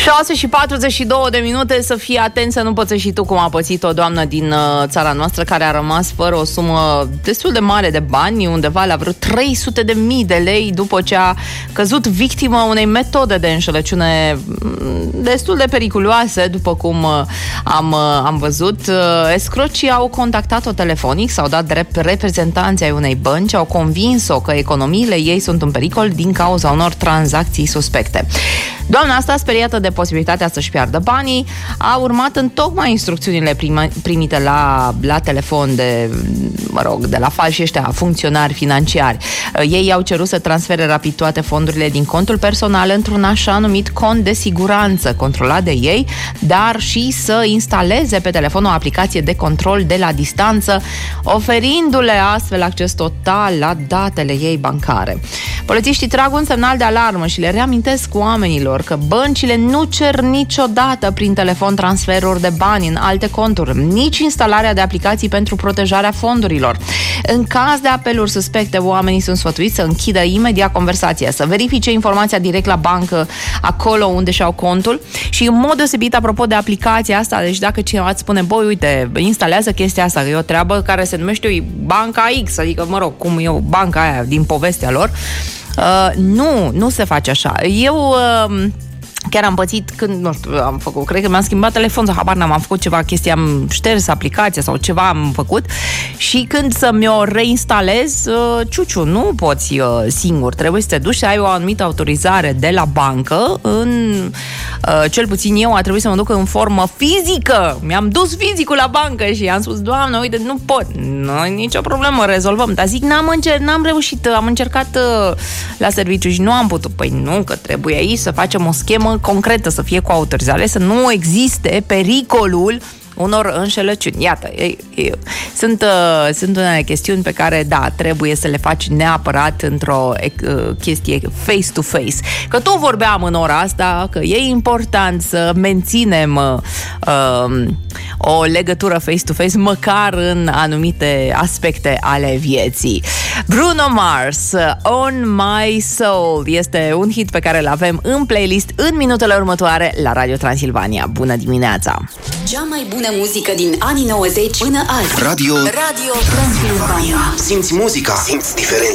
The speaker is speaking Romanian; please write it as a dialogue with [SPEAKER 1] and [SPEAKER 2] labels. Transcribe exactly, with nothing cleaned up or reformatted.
[SPEAKER 1] șase și patruzeci și două de minute, să fii atent să nu pățești și tu cum a pățit o doamnă din uh, țara noastră care a rămas fără o sumă destul de mare de bani, undeva la vreo trei sute de mii de lei, după ce a căzut victimă unei metode de înșelăciune destul de periculoase, după cum uh, am, uh, am văzut. Uh, escrocii au contactat-o telefonic, s-au dat drept reprezentanți ai unei bănci, au convins-o că economiile ei sunt în pericol din cauza unor tranzacții suspecte. Doamna asta, speriată de posibilitatea să-și piardă banii, a urmat în tocmai instrucțiunile prima, primite la, la telefon de, mă rog, de la falși ăștia funcționari financiari. Ei i-au cerut să transfere rapid toate fondurile din contul personal într-un așa numit cont de siguranță controlat de ei, dar și să instaleze pe telefon o aplicație de control de la distanță, oferindu-le astfel acces total la datele ei bancare. Polițiștii trag un semnal de alarmă și le reamintesc oamenilor că băncile nu cer niciodată prin telefon transferuri de bani în alte conturi, nici instalarea de aplicații pentru protejarea fondurilor. În caz de apeluri suspecte, oamenii sunt sfătuiți să închidă imediat conversația, să verifice informația direct la bancă, acolo unde și-au contul. Și în mod deosebit, apropo de aplicația asta, deci dacă cineva îți spune, băi, uite, instalează chestia asta, că e o treabă care se numește Banca X, adică, mă rog, cum e o banca aia din povestea lor, Uh, nu, nu se face așa. Eu uh, chiar am pățit când, nu știu, am făcut, cred că mi-am schimbat telefonul, habar n-am, am făcut ceva chestie, am șters aplicația sau ceva am făcut și când să mi-o reinstalez, uh, ciuciu, nu poți uh, singur, trebuie să te duci să ai o anumită autorizare de la bancă, în, uh, cel puțin eu a trebuit să mă duc în formă fizică, mi-am dus fizicul la bancă și am spus, doamnă, uite, nu pot, nu e nicio problemă, rezolvăm, dar zic, n-am, încer- n-am reușit, am încercat uh, la serviciu și nu am putut, păi nu, că trebuie aici să facem o schemă concretă, să fie cu autorizare, să nu existe pericolul unor înșelăciuni. Iată, e, e, sunt, uh, sunt unele chestiuni pe care, da, trebuie să le faci neapărat într-o uh, chestie face-to-face. Că tot vorbeam în ora asta că e important să menținem uh, uh, o legătură face-to-face, măcar în anumite aspecte ale vieții. Bruno Mars, On My Soul, este un hit pe care îl avem în playlist în minutele următoare la Radio Transilvania. Bună dimineața!
[SPEAKER 2] Cea mai bună muzică din anii nouăzeci până azi.
[SPEAKER 3] Radio
[SPEAKER 2] Radio Transilvania.
[SPEAKER 3] Simți muzica, simți diferența.